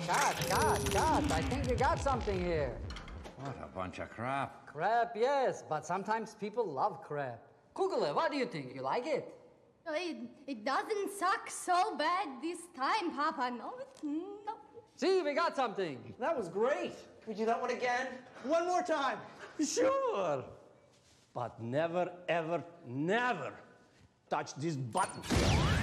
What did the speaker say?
Cut. I think we got something here. What a bunch of crap. Crap, yes, but sometimes people love crap. Kugler, what do you think? You like it? It doesn't suck so bad this time, Papa. No. See, we got something. That was great. We do that one again? One more time. Sure. But never, ever, never touch this button.